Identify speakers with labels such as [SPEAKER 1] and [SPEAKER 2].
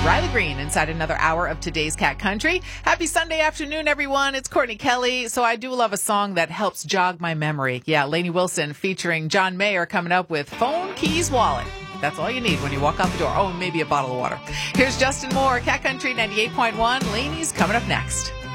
[SPEAKER 1] Riley Green inside another hour of today's Cat Country. Happy Sunday afternoon, everyone. It's Courtney Kelly. So I do love a song that helps jog my memory. Yeah, Lainey Wilson featuring John Mayer coming up with Phone, Keys, Wallet. That's all you need when you walk out the door. Oh, and maybe a bottle of water. Here's Justin Moore, Cat Country 98.1. Lainey's coming up next.